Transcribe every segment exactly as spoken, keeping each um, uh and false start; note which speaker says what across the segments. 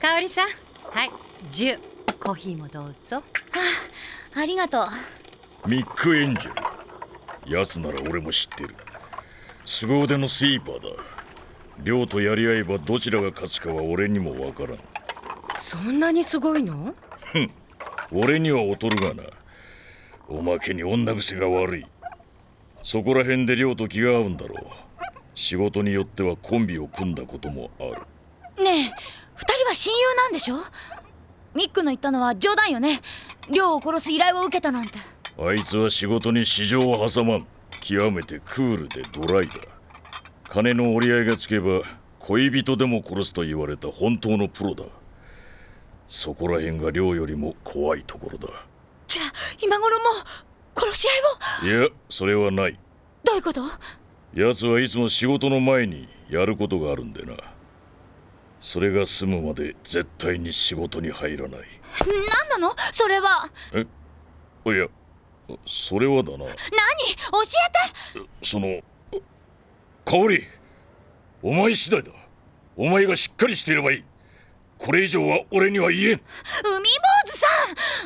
Speaker 1: 香織さん、はい、じゅうコーヒーもどうぞ。
Speaker 2: あ、ありがと
Speaker 3: う。ミック・エンジェル、奴なら俺も知ってる。凄腕のスイーパーだ。亮とやり合えばどちらが勝つかは俺にもわからん。
Speaker 1: そんなにすごいの？
Speaker 3: ふん、俺には劣るがな。おまけに女癖が悪い。そこら辺で亮と気が合うんだろう。仕事によってはコンビを組んだこともあ
Speaker 2: う。ねえ、二人は親友なんでしょ？ミックの言ったのは冗談よね。亮を殺す依頼を受けたなんて。
Speaker 3: あいつは仕事に私情を挟まん。極めてクールでドライだ。金の折り合いがつけば恋人でも殺すと言われた本当のプロだ。そこら辺が亮よりも怖いところだ。
Speaker 2: じゃあ今頃もう殺し合いを？
Speaker 3: いや、それはない。
Speaker 2: どういうこと？
Speaker 3: 奴はいつも仕事の前にやることがあるんでな。それが済むまで絶対に仕事に入らない。
Speaker 2: 何なのそれは？
Speaker 3: え、いや、それはだな。何？
Speaker 2: 教えて。
Speaker 3: その、香織、お前次第だ。お前がしっかりしていればいい。これ以上は俺には言えん。
Speaker 2: 海坊主さ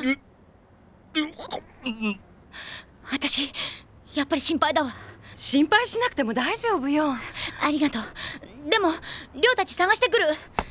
Speaker 2: ん。私やっぱり心配だわ。
Speaker 1: 心配しなくても大丈夫よ。
Speaker 2: ありがとう。でも亮たち探してくる。